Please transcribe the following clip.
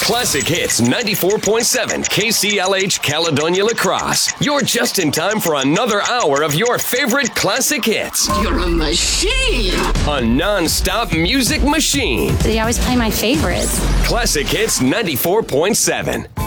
Classic Hits 94.7 KCLH Caledonia La Crosse. You're just in time for another hour of your favorite classic hits. You're a machine! A non-stop music machine. They always play my favorites. Classic Hits 94.7.